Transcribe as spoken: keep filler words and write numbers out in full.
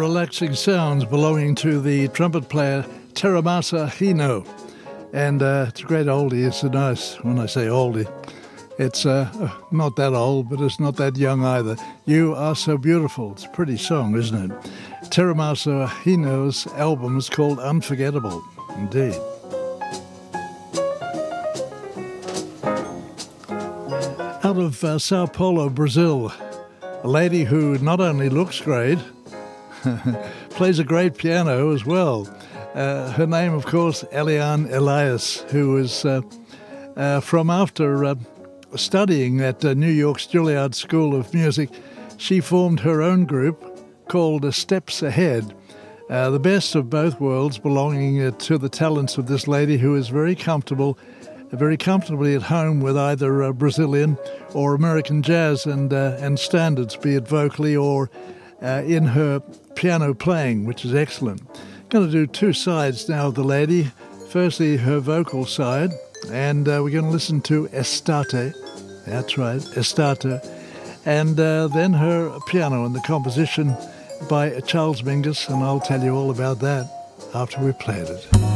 relaxing sounds belonging to the trumpet player Teramasa Hino. And uh, it's a great oldie. It's a nice, when I say oldie, it's uh, not that old, but it's not that young either. You Are So Beautiful. It's a pretty song, isn't it? Teramasa Hino's album is called Unforgettable. Indeed. Out of uh, Sao Paulo, Brazil, a lady who not only looks great, plays a great piano as well. Uh, her name, of course, Eliane Elias, who is uh, uh, from after uh, studying at uh, New York's Juilliard School of Music, she formed her own group called uh, Steps Ahead, uh, the best of both worlds, belonging uh, to the talents of this lady who is very comfortable, very comfortably at home with either uh, Brazilian or American jazz and, uh, and standards, be it vocally or uh, in her piano playing, which is excellent. Going to do two sides now of the lady. Firstly, her vocal side, and uh, we're going to listen to Estate. That's right, Estate. And uh, then her piano and the composition by Charles Mingus, and I'll tell you all about that after we've played it.